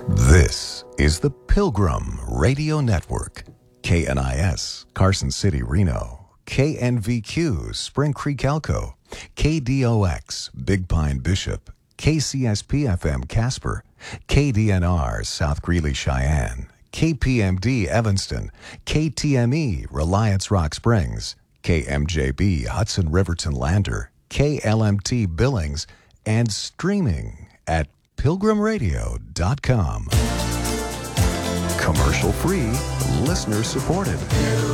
This is the Pilgrim Radio Network. KNIS, Carson City, Reno. KNVQ, Spring Creek, Elko. KDOX, Big Pine, Bishop. KCSP-FM, Casper. KDNR, South Greeley, Cheyenne. KPMD, Evanston. KTME, Reliance Rock Springs. KMJB, Hudson Riverton Lander. KLMT, Billings. And streaming at pilgrimradio.com. Commercial free, listener supported.